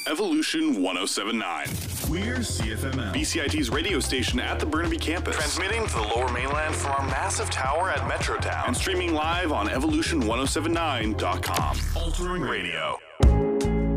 Evolution 1079. We're CFML, BCIT's radio station at the Burnaby campus. Transmitting to the Lower Mainland from our massive tower at Metrotown. And streaming live on evolution1079.com. altering Radio.